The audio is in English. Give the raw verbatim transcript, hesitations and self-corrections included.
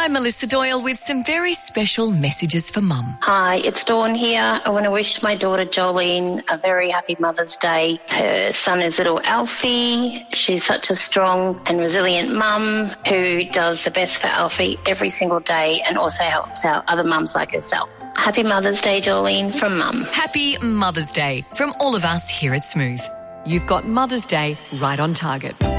I'm Melissa Doyle with some very special messages for Mum. Hi, it's Dawn here. I want to wish my daughter Jolene a very happy Mother's Day. Her son is little Alfie. She's such a strong and resilient mum who does the best for Alfie every single day and also helps out other mums like herself. Happy Mother's Day, Jolene, from Mum. Happy Mother's Day from all of us here at Smooth. You've got Mother's Day right on target.